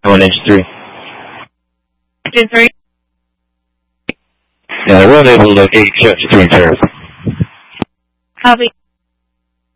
On engine 3. Engine 3? Yeah, we're unable to locate Chester 3 in Terrace. Copy.